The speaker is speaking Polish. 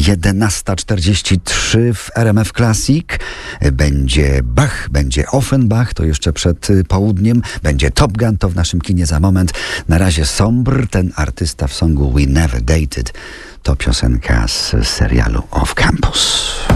11:43 w RMF Classic. Będzie Bach, będzie Offenbach, to jeszcze przed południem. Będzie Top Gun, to w naszym kinie za moment. Na razie Sombre, ten artysta w songu We Never Dated. To piosenka z serialu Off Campus.